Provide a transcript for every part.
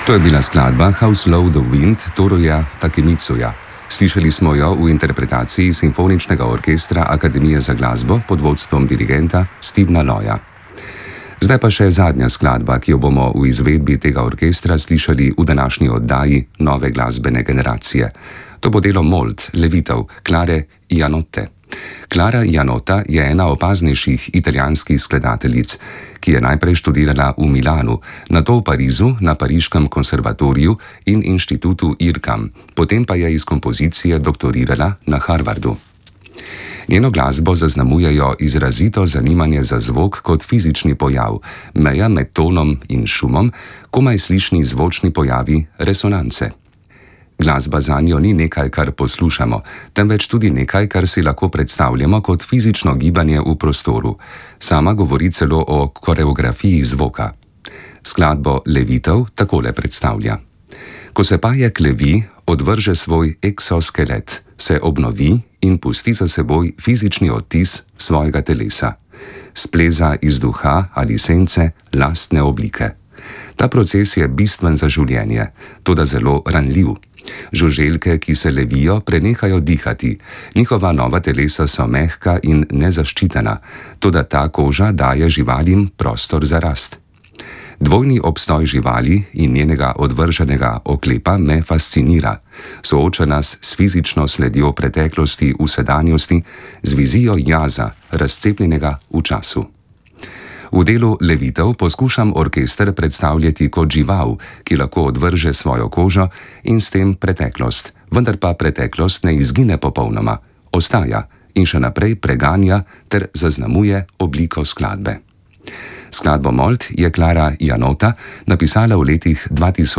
To je bila skladba How Slow the Wind Toruja Takemitsuja. Slišali smo jo v interpretaciji Simfoničnega orkestra Akademije za glasbo pod vodstvom dirigenta Stevena Loya. Zdaj pa še zadnja skladba, ki jo bomo v izvedbi tega orkestra slišali v današnji oddaji Nove glasbene generacije. To bo delo Mold, Levitov, Clare Janotte. Clara Janotta je ena opaznejših italijanskih skladateljic, ki je najprej študirala v Milanu, nato v Parizu na Pariškem konservatoriju in inštitutu IRCAM, potem pa je iz kompozicije doktorirala na Harvardu. Njeno glasbo zaznamujejo izrazito zanimanje za zvok kot fizični pojav, meja med tonom in šumom, komaj slišni zvočni pojavi resonance. Glasba zanjo ni nekaj, kar poslušamo, temveč tudi nekaj, kar si lahko predstavljamo kot fizično gibanje v prostoru. Sama govori celo o koreografiji zvoka. Skladbo Levitov takole predstavlja. Ko se pajek levi, odvrže svoj eksoskelet, se obnovi in pusti za seboj fizični odtis svojega telesa. Spleza iz duha ali sence lastne oblike. Ta proces je bistven za življenje, toda zelo ranljiv. Žuželke, ki se levijo, prenehajo dihati. Njihova nova telesa so mehka in nezaščitena, toda ta koža daje živalim prostor za rast. Dvojni obstoj živali in njenega odvrženega oklepa me fascinira. Sooča nas s fizično sledjo preteklosti v sedanjosti, z vizijo jaza, razcepljenega v času. V delu Levitov poskušam orkester predstavljati kot žival, ki lahko odvrže svojo kožo in s tem preteklost, vendar pa preteklost ne izgine popolnoma, ostaja in še naprej preganja ter zaznamuje obliko skladbe. Skladbo Mold je Clara Janotta napisala v letih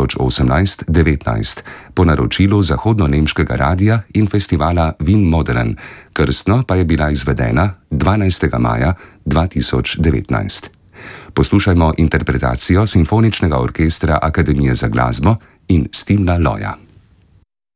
2018-19 po naročilu zahodno-nemškega radia in festivala Wien Modern, krstno pa je bila izvedena 12. maja 2019. Poslušajmo interpretacijo Simfoničnega orkestra Akademije za glasbo in Stevena Loya.